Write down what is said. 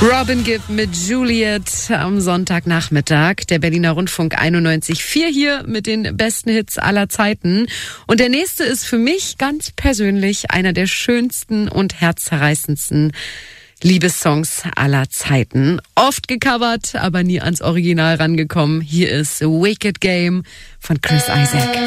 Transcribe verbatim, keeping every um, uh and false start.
Robin Gibb mit Juliet am Sonntagnachmittag. Der Berliner Rundfunk einundneunzig Komma vier hier mit den besten Hits aller Zeiten. Und der nächste ist für mich ganz persönlich einer der schönsten und herzzerreißendsten Liebessongs aller Zeiten. Oft gecovert, aber nie ans Original rangekommen. Hier ist Wicked Game von Chris Isaak.